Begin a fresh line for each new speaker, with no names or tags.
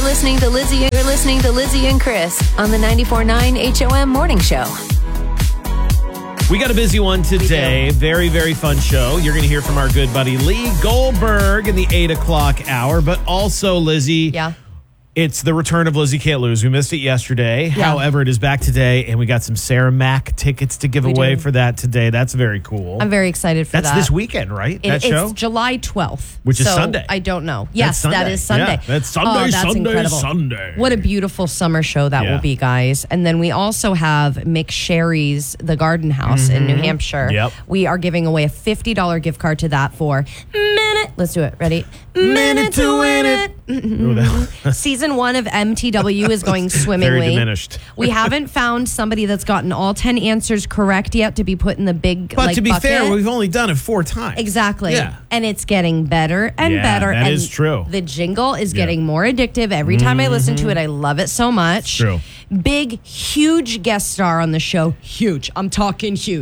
listening to Lizzie and Chris on the 94.9 HOM Morning Show.
We got a busy one today. Very, very fun show. You're going to hear from our good buddy Lee Goldberg in the 8 o'clock hour. But also, Lizzie, it's the return of Lizzie Can't Lose. We missed it yesterday.
Yeah.
However, it is back today, and we got some Sarah Mack tickets to give away for that today. That's very cool.
I'm very excited for that.
That's this weekend, right? That show?
It's July 12th.
Which is Sunday.
I don't know. Yes, that is Sunday.
Yeah, that's Sunday,
that's incredible.
Sunday.
What a beautiful summer show that will be, guys. And then we also have McSherry's The Garden House in New Hampshire.
Yep.
We are giving away a $50 gift card to that for Minute. Let's do it. Ready?
Minute to win it.
Season 1 of MTW is going swimmingly.
Very diminished.
We haven't found somebody that's gotten all 10 answers correct yet to be put in the big
But to be
bucket.
fair, we've only done it 4 times.
Exactly.
Yeah.
And it's getting better and better.
That
and
is true.
The jingle is getting more addictive. Every time I listen to it, I love it so much.
True.
Big, huge guest star on the show. Huge. I'm talking huge.